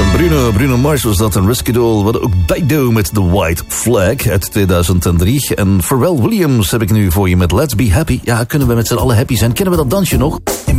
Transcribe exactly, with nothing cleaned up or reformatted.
Bruno, Bruno Mars was dat, een Risky Doll. We hadden ook Dido met The White Flag uit tweeduizend drie. En Pharrell Williams heb ik nu voor je met Let's Be Happy. Ja, kunnen we met z'n allen happy zijn? Kennen we dat dansje nog?